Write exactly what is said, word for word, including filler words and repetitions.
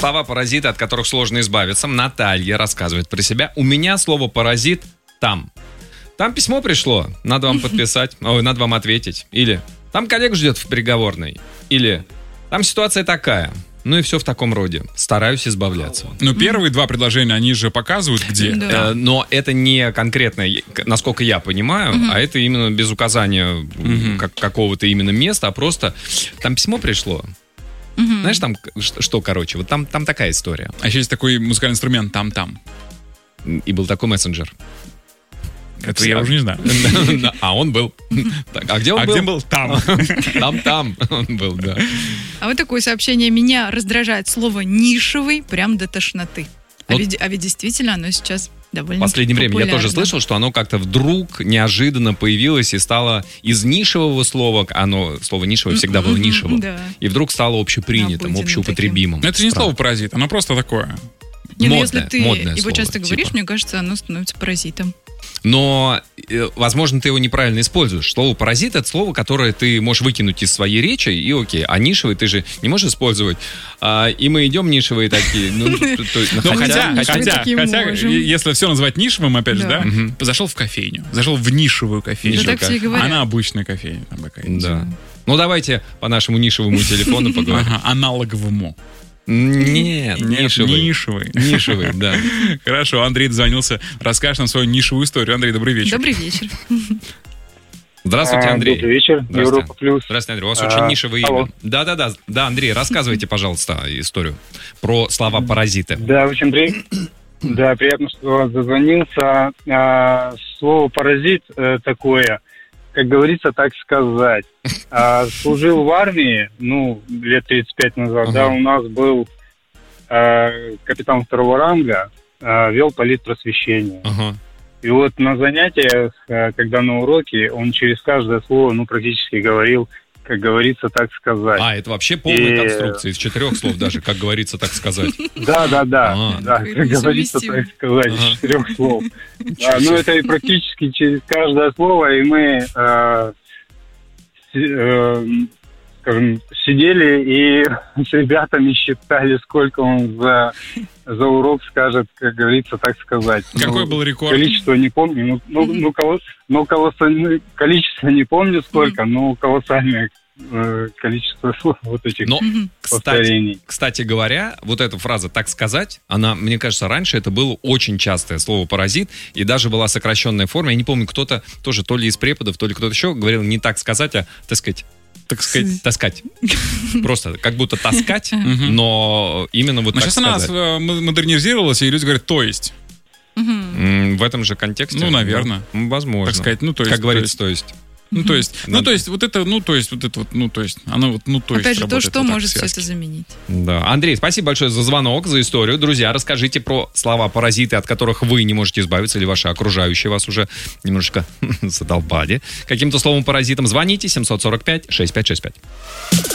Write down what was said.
Слова паразиты, от которых сложно избавиться. Наталья рассказывает про себя. У меня слово паразит там. Там письмо пришло, надо вам подписать, ой, надо вам ответить. Или там коллега ждет в переговорной. Или там ситуация такая. Ну и все в таком роде. Стараюсь избавляться. Но первые два предложения, они же показывают, где. Да. Э, но это не конкретно, насколько я понимаю, угу. а это именно без указания угу. как, какого-то именно места, а просто там письмо пришло. Угу. Знаешь, там что, короче, вот там, там такая история. А еще есть такой музыкальный инструмент «там-там». И был такой мессенджер. Это я уже не знаю. А он был. А где он был? А где был? Там. Там-там он был, да. А вот такое сообщение. Меня раздражает слово «нишевый» прям до тошноты. А ведь, а ведь действительно оно сейчас довольно В последнее время я тоже слышал, что оно как-то вдруг неожиданно появилось и стало из нишевого слова, оно, слово «нишевое» всегда было нишевым, да. и вдруг стало общепринятым, общеупотребимым. Но это же не слово «паразит», оно просто такое. Не, ну, модное, если ты модное его слово, часто говоришь, типа. мне кажется, оно становится паразитом. Но, возможно, ты его неправильно используешь. Слово «паразит» — это слово, которое ты можешь выкинуть из своей речи, и окей. А нишевый ты же не можешь использовать. А, и мы идем нишевые такие. Ну, хотя, хотя, хотя если все называть нишевым, опять же, да, зашел в кофейню, зашел в нишевую кофейню. Она обычная кофейня. Да. Ну, давайте по нашему нишевому телефону поговорим. Аналоговому. Нет, нишевый. Нишевый. Нишевый, да. Хорошо, Андрей дозвонился. Расскажешь нам свою нишевую историю. Андрей, добрый вечер. Добрый вечер. Здравствуйте, Андрей. Добрый вечер, Европа Плюс. Здравствуйте, Андрей. У вас а, очень нишевое алло. имя. Да-да-да. Да, Андрей, рассказывайте, пожалуйста, историю про слова «паразиты». Да, очень приятно. Да, приятно, что вас дозвонился. А, слово «паразит» такое, как говорится, так сказать. А, служил в армии, ну, лет тридцать пять назад, ага. да, у нас был а, капитан второго ранга, а, вел политпросвещение. Ага. И вот на занятиях, а, когда на уроке, он через каждое слово, ну, практически говорил, как говорится, так сказать. А, это вообще полная и... конструкция, из четырех слов даже, как говорится, так сказать. Да, да, да, да, как говорится, так сказать, из четырех слов. Ну, это и практически через каждое слово, и мы, скажем, сидели и с ребятами считали, сколько он за... за урок скажет, как говорится, так сказать. Какой ну, был рекорд? Количество не помню, ну, ну, ну, колос, ну колоссальное количество не помню сколько, mm-hmm. но колоссальное э, количество слов вот этих но, повторений. Кстати, кстати говоря, вот эта фраза «так сказать», она, мне кажется, раньше это было очень частое слово «паразит», и даже была сокращенная форма. Я не помню, кто-то тоже, то ли из преподов, то ли кто-то еще говорил не «так сказать», а «так сказать». Так сказать, таскать. Просто как будто таскать, но именно вот так сказать. Сейчас она модернизировалась, и люди говорят «то есть». В этом же контексте? Ну, наверное. Возможно. Так сказать, ну, то есть. Как говорится, то есть. Ну, то есть, ну, то есть, вот это, ну, то есть, вот это вот, ну, то есть, оно вот, ну, то есть. Опять же, то, что может все это заменить. Да. Андрей, спасибо большое за звонок, за историю. Друзья, расскажите про слова паразиты, от которых вы не можете избавиться, или ваши окружающие вас уже немножечко задолбали каким-то словом паразитом. Звоните семь сорок пять шестьдесят пять шестьдесят пять.